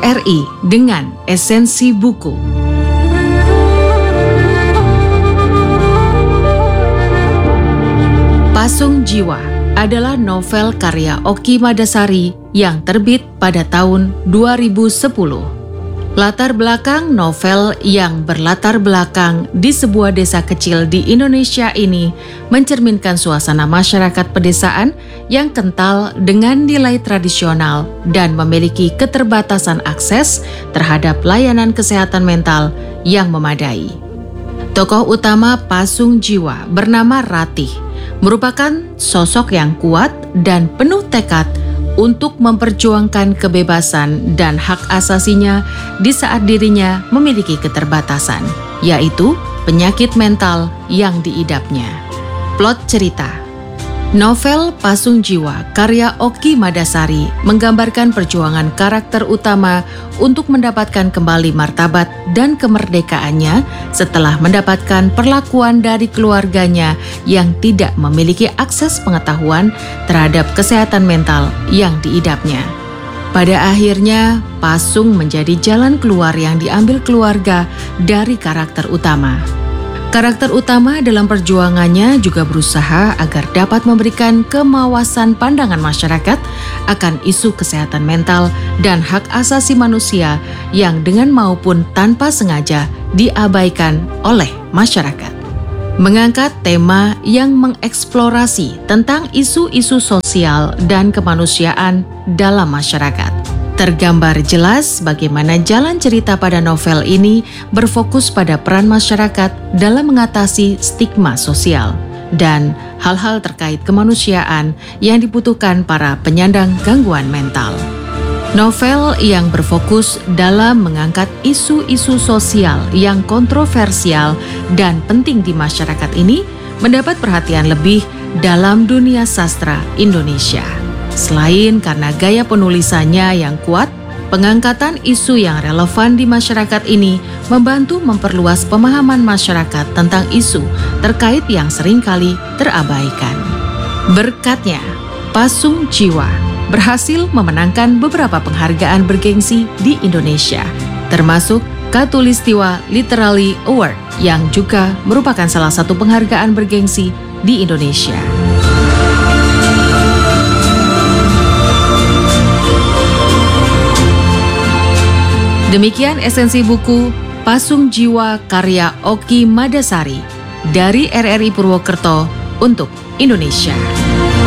RRI dengan esensi buku. Pasung Jiwa adalah novel karya Oki Madasari yang terbit pada tahun 2010. Latar belakang novel yang berlatar belakang di sebuah desa kecil di Indonesia ini mencerminkan suasana masyarakat pedesaan yang kental dengan nilai tradisional dan memiliki keterbatasan akses terhadap layanan kesehatan mental yang memadai. Tokoh utama Pasung Jiwa bernama Ratih merupakan sosok yang kuat dan penuh tekad untuk memperjuangkan kebebasan dan hak asasinya di saat dirinya memiliki keterbatasan, yaitu penyakit mental yang diidapnya. Plot cerita. Novel Pasung Jiwa karya Oki Madasari menggambarkan perjuangan karakter utama untuk mendapatkan kembali martabat dan kemerdekaannya setelah mendapatkan perlakuan dari keluarganya yang tidak memiliki akses pengetahuan terhadap kesehatan mental yang diidapnya. Pada akhirnya, Pasung menjadi jalan keluar yang diambil keluarga dari karakter utama. Karakter utama dalam perjuangannya juga berusaha agar dapat memberikan kemawasan pandangan masyarakat akan isu kesehatan mental dan hak asasi manusia yang dengan maupun tanpa sengaja diabaikan oleh masyarakat. Mengangkat tema yang mengeksplorasi tentang isu-isu sosial dan kemanusiaan dalam masyarakat. Tergambar jelas bagaimana jalan cerita pada novel ini berfokus pada peran masyarakat dalam mengatasi stigma sosial dan hal-hal terkait kemanusiaan yang dibutuhkan para penyandang gangguan mental. Novel yang berfokus dalam mengangkat isu-isu sosial yang kontroversial dan penting di masyarakat ini mendapat perhatian lebih dalam dunia sastra Indonesia. Selain karena gaya penulisannya yang kuat, pengangkatan isu yang relevan di masyarakat ini membantu memperluas pemahaman masyarakat tentang isu terkait yang seringkali terabaikan. Berkatnya, Pasung Jiwa berhasil memenangkan beberapa penghargaan bergengsi di Indonesia, termasuk Katulistiwa Literary Award yang juga merupakan salah satu penghargaan bergengsi di Indonesia. Demikian esensi buku Pasung Jiwa karya Oki Madasari dari RRI Purwokerto untuk Indonesia.